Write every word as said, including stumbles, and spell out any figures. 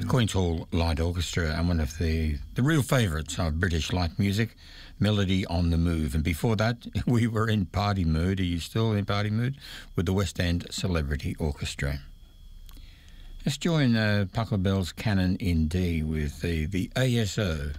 Queen's Hall Light Orchestra and one of the, the real favourites of British light music, Melody on the Move. And before that, we were in party mood. Are you still in party mood? With the West End Celebrity Orchestra. Let's join uh, Pachelbel's Canon in D with the, the A S O.